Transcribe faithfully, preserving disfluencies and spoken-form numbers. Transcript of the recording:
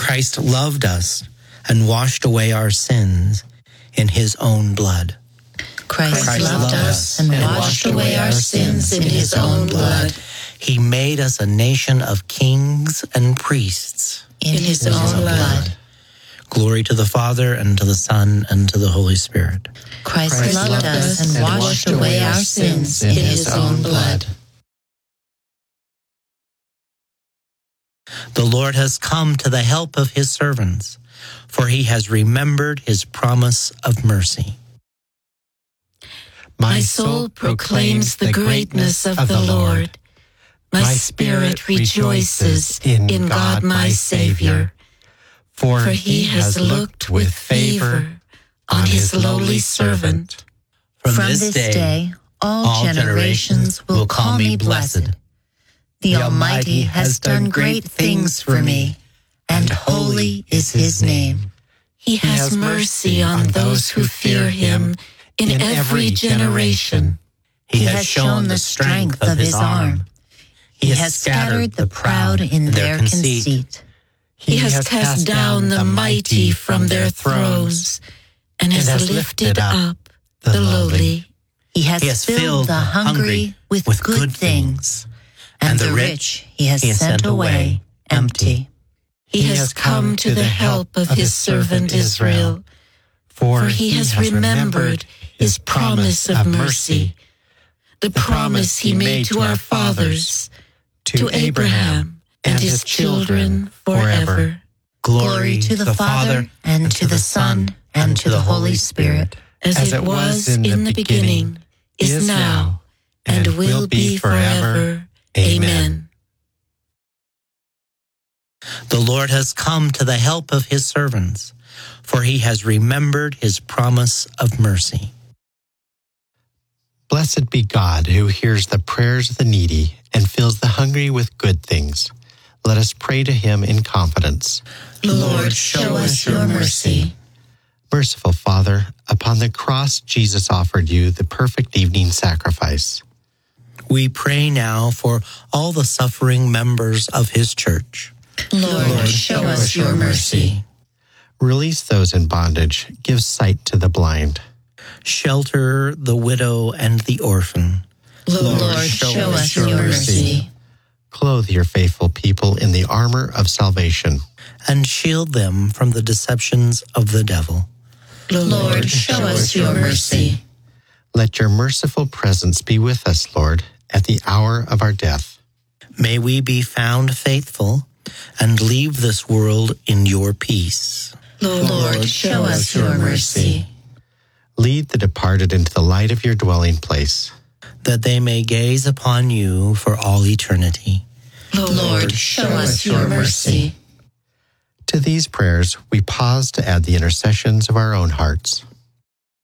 Christ loved us and washed away our sins in his own blood. Christ, Christ loved us and washed away our sins in his own blood. He made us a nation of kings and priests in his own blood. Glory to the Father, and to the Son, and to the Holy Spirit. Christ, Christ loved us and washed away our sins in his own blood. The Lord has come to the help of his servants, for he has remembered his promise of mercy. My soul proclaims the greatness of the Lord. My spirit rejoices in God my Savior, for he has looked with favor on his lowly servant. From this day, all generations will call me blessed. The Almighty has done great things for me, and holy is his name. He has mercy on those who fear him in every generation. He has shown the strength of his arm. He has scattered the proud in their conceit. He has cast down the mighty from their thrones, and has lifted up the lowly. He has filled the hungry with good things, and the rich he has sent away empty. He has come to the help of his servant Israel, for he has remembered his promise of mercy, the promise he made to our fathers, to Abraham and his children forever. Glory to the Father, and to the Son, and to the Holy Spirit, as it was in the beginning, is now, and will be forever. Amen. The Lord has come to the help of his servants, for he has remembered his promise of mercy. Blessed be God, who hears the prayers of the needy and fills the hungry with good things. Let us pray to him in confidence. Lord, show us your mercy. Merciful Father, upon the cross Jesus offered you the perfect evening sacrifice. We pray now for all the suffering members of his church. Lord, Lord show us your mercy. Release those in bondage. Give sight to the blind. Shelter the widow and the orphan. Lord, Lord show, show us your mercy. Clothe your faithful people in the armor of salvation, and shield them from the deceptions of the devil. Lord, show us your mercy. Let your merciful presence be with us, Lord, at the hour of our death. May we be found faithful and leave this world in your peace. Lord, show us your mercy. Lead the departed into the light of your dwelling place, that they may gaze upon you for all eternity. Lord, show us your mercy. To these prayers, we pause to add the intercessions of our own hearts.